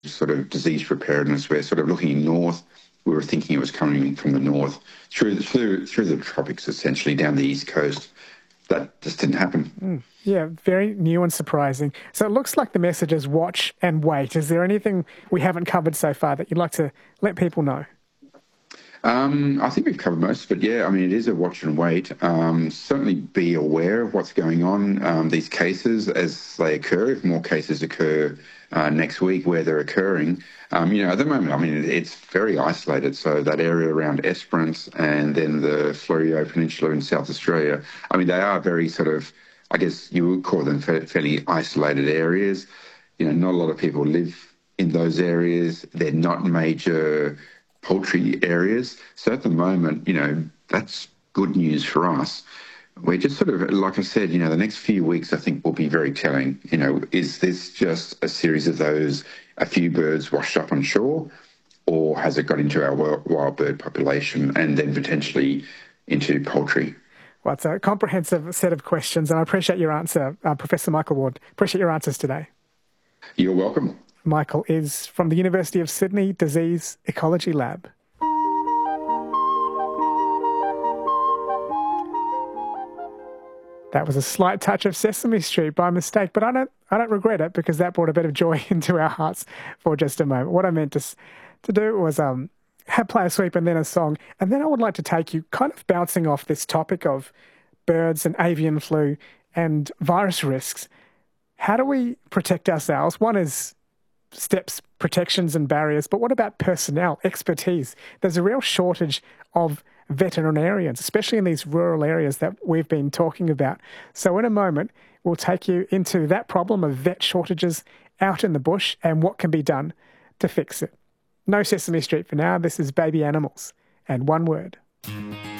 sort of disease preparedness. We're sort of looking north. We were thinking it was coming from the north through the tropics, essentially down the east coast. That just didn't happen. Yeah, very new and surprising. So it looks like the message is watch and wait. Is there anything we haven't covered so far that you'd like to let people know? I think we've covered most of it. Yeah, I mean, it is a watch and wait. Certainly be aware of what's going on, these cases as they occur. If more cases occur next week where they're occurring, at the moment, I mean, it's very isolated. So that area around Esperance and then the Florio Peninsula in South Australia, I mean, they are very sort of, I guess you would call them fairly isolated areas. Not a lot of people live in those areas. They're not major poultry areas. So at the moment, that's good news for us. We're just sort of, like I said, the next few weeks I think will be very telling. Is this just a series of those, a few birds washed up on shore, or has it got into our wild bird population and then potentially into poultry? Well, it's a comprehensive set of questions, and I appreciate your answer, Professor Michael Ward. Appreciate your answers today. You're welcome. Michael is from the University of Sydney Disease Ecology Lab. That was a slight touch of Sesame Street by mistake, but I don't regret it, because that brought a bit of joy into our hearts for just a moment. What I meant to do was play a sweep and then a song, and then I would like to take you kind of bouncing off this topic of birds and avian flu and virus risks. How do we protect ourselves? One is steps, protections and barriers, but what about personnel, expertise? There's a real shortage of veterinarians, especially in these rural areas that we've been talking about. So in a moment, we'll take you into that problem of vet shortages out in the bush and what can be done to fix it. No Sesame Street for now. This is Baby Animals and One Word.